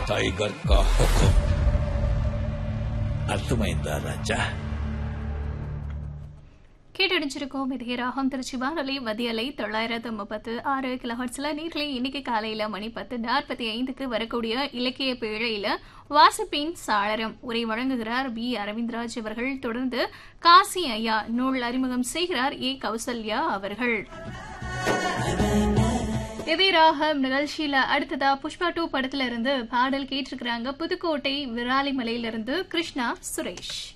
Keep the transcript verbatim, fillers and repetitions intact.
Tiger का हुक्म अर्थमैंदा राजा கேட்டடிச்சிருக்கோம். இது ராகம் திருச்சி வானொலி மதியலை தொள்ளாயிரத்து முப்பத்து ஆறு கிலோஹெர்ட்ஸ்ல நீர்களை இன்னைக்கு காலையில மணி பத்து நாற்பத்தி ஐந்துக்கு வரக்கூடிய இலக்கிய பேழையில வாசிப்பின் சாளரம் உரை வழங்குகிறார் பி அரவிந்த்ராஜ் அவர்கள். தொடர்ந்து காசி ஐயா நூல் அறிமுகம் செய்கிறார் ஏ கௌசல்யா அவர்கள். இதே ராகம் நிகழ்ச்சியில அடுத்ததா புஷ்பா டூ படத்துல இருந்து பாடல் கேட்டிருக்கிறாங்க புதுக்கோட்டை விராலிமலையிலிருந்து கிருஷ்ணா சுரேஷ்.